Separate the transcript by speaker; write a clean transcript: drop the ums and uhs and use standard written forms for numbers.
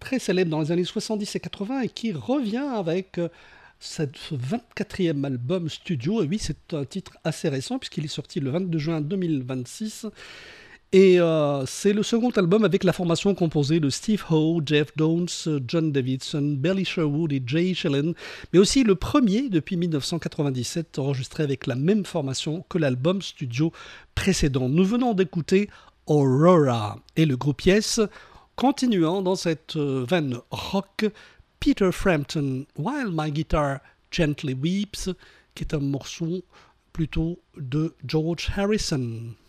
Speaker 1: très célèbre dans les années 70 et 80 et qui revient avec ce 24e album studio. Et oui, c'est un titre assez récent puisqu'il est sorti le 22 juin 2026. Et c'est le second album avec la formation composée de Steve Howe, Jeff Downes, John Davidson, Billy Sherwood et Jay Schillen, mais aussi le premier depuis 1997 enregistré avec la même formation que l'album studio précédent. Nous venons d'écouter Aurora et le groupe Yes, continuant dans cette veine rock, Peter Frampton, While My Guitar Gently Weeps, qui est un morceau plutôt de George Harrison.